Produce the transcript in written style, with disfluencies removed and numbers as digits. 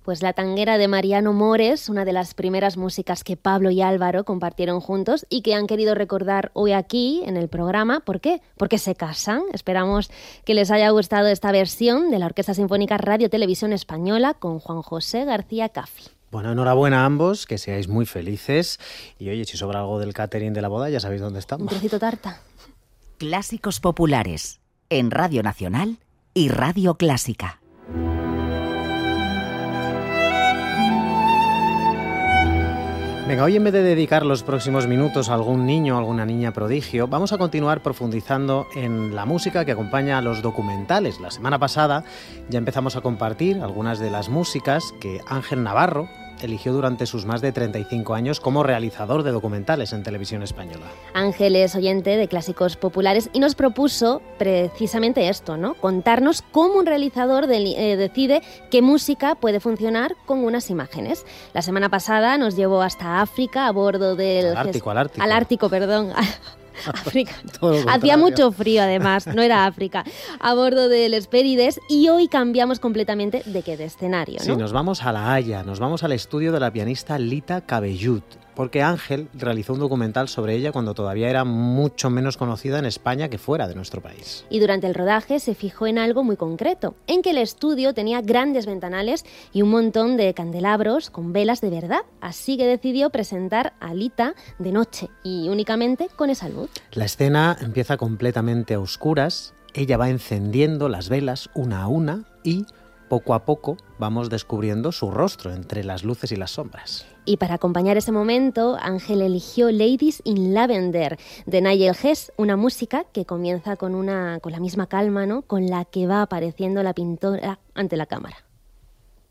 Pues La tanguera de Mariano Mores, una de las primeras músicas que Pablo y Álvaro compartieron juntos y que han querido recordar hoy aquí en el programa. ¿Por qué? Porque se casan. Esperamos que les haya gustado esta versión de la Orquesta Sinfónica Radio Televisión Española con Juan José García Caffi. Bueno, enhorabuena a ambos, que seáis muy felices. Y oye, si sobra algo del catering de la boda, ya sabéis dónde estamos. Un trocito tarta. Clásicos populares en Radio Nacional y Radio Clásica. Venga, hoy en vez de dedicar los próximos minutos a algún niño o alguna niña prodigio, vamos a continuar profundizando en la música que acompaña a los documentales. La semana pasada ya empezamos a compartir algunas de las músicas que Ángel Navarro eligió durante sus más de 35 años como realizador de documentales en Televisión Española. Ángel es oyente de Clásicos Populares y nos propuso precisamente esto, ¿no? Contarnos cómo un realizador decide qué música puede funcionar con unas imágenes. La semana pasada nos llevó hasta África a bordo del... Al Ártico, perdón. África. Hacía mucho frío, además, no era África. A bordo del Hespérides, y hoy cambiamos completamente de escenario, ¿no? Sí, nos vamos a La Haya, nos vamos al estudio de la pianista Lita Cabellut, porque Ángel realizó un documental sobre ella cuando todavía era mucho menos conocida en España que fuera de nuestro país. Y durante el rodaje se fijó en algo muy concreto, en que el estudio tenía grandes ventanales y un montón de candelabros con velas de verdad, así que decidió presentar a Lita de noche y únicamente con esa luz. La escena empieza completamente a oscuras, ella va encendiendo las velas una a una y poco a poco vamos descubriendo su rostro entre las luces y las sombras. Y para acompañar ese momento, Ángel eligió Ladies in Lavender de Nigel Hess, una música que comienza con la misma calma, ¿no?, con la que va apareciendo la pintora ante la cámara.